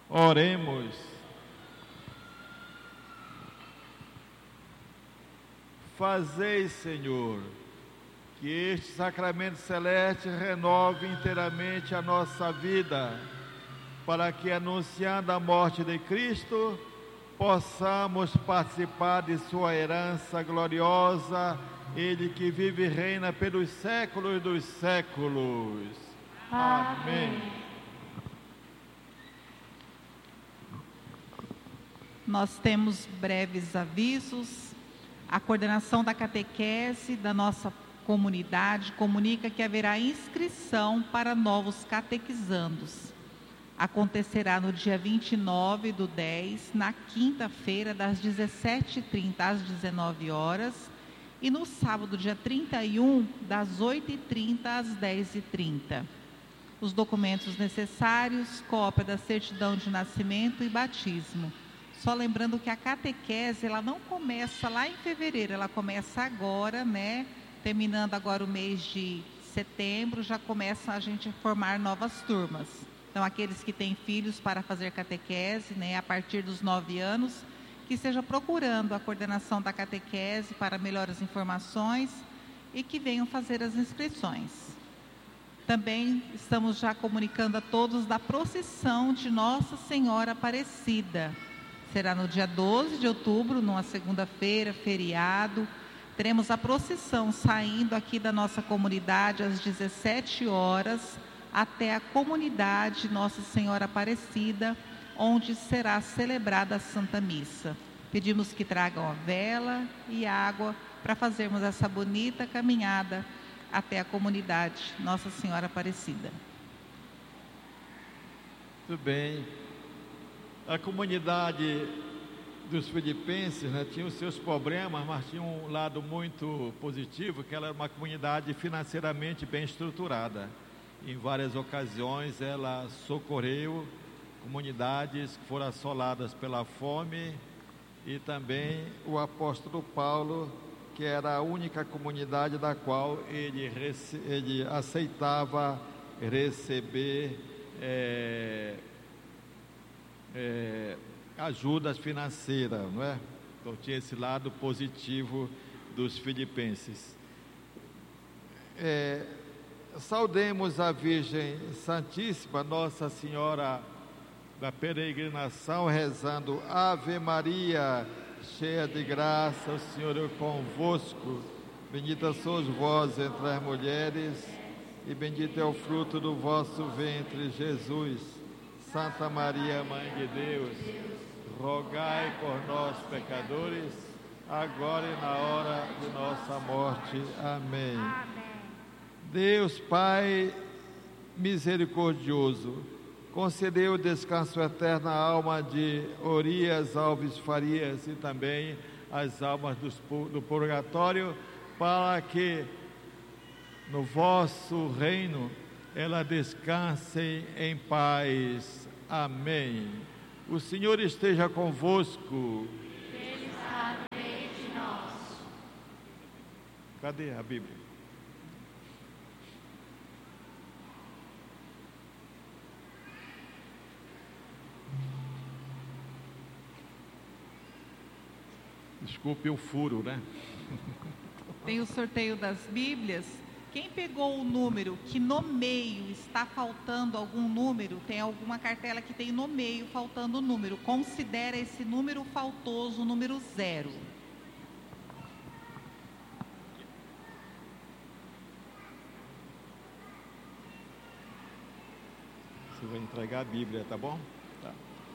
Oremos. Fazei, Senhor, que este sacramento celeste renove inteiramente a nossa vida, para que, anunciando a morte de Cristo, possamos participar de sua herança gloriosa, Ele que vive e reina pelos séculos dos séculos. Amém. Nós temos breves avisos. A coordenação da catequese da nossa comunidade comunica que haverá inscrição para novos catequizandos. Acontecerá no dia 29/10, na quinta-feira, das 17h30 às 19 horas, e no sábado, dia 31, das 8h30 às 10h30. Os documentos necessários: cópia da certidão de nascimento e batismo. Só lembrando que a catequese, ela não começa lá em fevereiro, ela começa agora, né? Terminando agora o mês de setembro, já começa a gente a formar novas turmas. Então, aqueles que têm filhos para fazer catequese, né, a partir dos 9 anos, que esteja procurando a coordenação da catequese para melhores informações e que venham fazer as inscrições. Também estamos já comunicando a todos da procissão de Nossa Senhora Aparecida. Será no dia 12 de outubro, numa segunda-feira, feriado. Teremos a procissão saindo aqui da nossa comunidade às 17 horas até a comunidade Nossa Senhora Aparecida, onde será celebrada a Santa Missa. Pedimos que tragam a vela e água para fazermos essa bonita caminhada até a comunidade Nossa Senhora Aparecida. Muito bem. A comunidade dos filipenses, né, tinha os seus problemas, mas tinha um lado muito positivo, que ela era uma comunidade financeiramente bem estruturada. Em várias ocasiões ela socorreu comunidades que foram assoladas pela fome, e também o apóstolo Paulo, que era a única comunidade da qual ele aceitava receber ajudas financeiras, não é? Então tinha esse lado positivo dos filipenses. Saudemos a Virgem Santíssima, Nossa Senhora da Peregrinação, rezando: Ave Maria, cheia de graça, o Senhor é convosco, bendita sois vós entre as mulheres, e bendito é o fruto do vosso ventre, Jesus. Santa Maria, Mãe de Deus, rogai por nós, pecadores, agora e na hora de nossa morte. Amém. Deus Pai misericordioso, concedeu o descanso eterno à alma de Orias Alves Farias e também as almas do purgatório, para que no vosso reino elas descansem em paz. Amém. O Senhor esteja convosco. Ele está no meio de nós. Cadê a Bíblia? Desculpe o furo, né? Tem o sorteio das Bíblias. Quem pegou o número que no meio está faltando algum número, tem alguma cartela que tem no meio faltando o número, considera esse número faltoso o número 0. Você vai entregar a Bíblia, tá bom? Tá.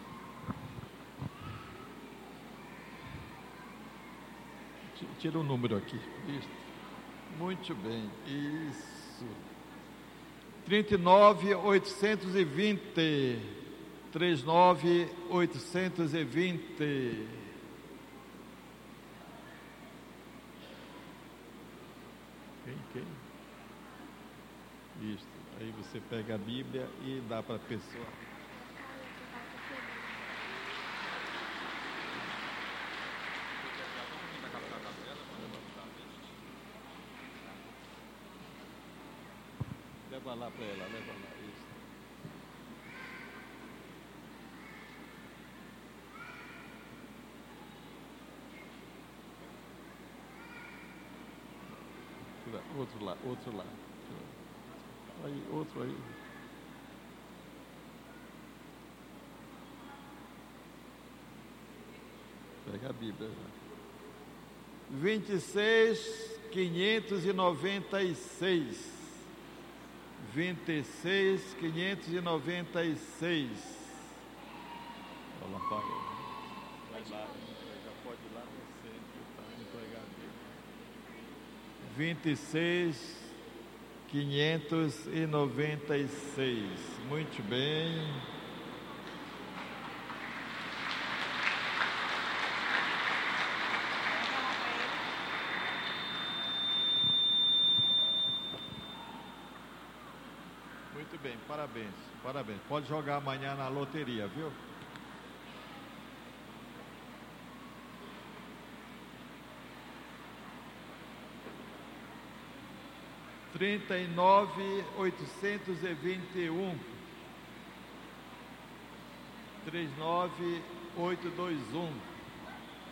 Tira o número aqui. Isso. Muito bem. Isso. 39.820. 39.820. Quem? Isso. Aí você pega a Bíblia e dá para a pessoa. Leva lá para ela, leva lá. Isso. Outro lá. Aí, outro aí. Pega a Bíblia. 26.596. 26.596. Olha lá, vai lá, já pode ir lá no centro, tá? Entregar a Bíblia. 26.596. Muito bem. Muito bem, parabéns. Pode jogar amanhã na loteria, viu? Trinta e 39.821.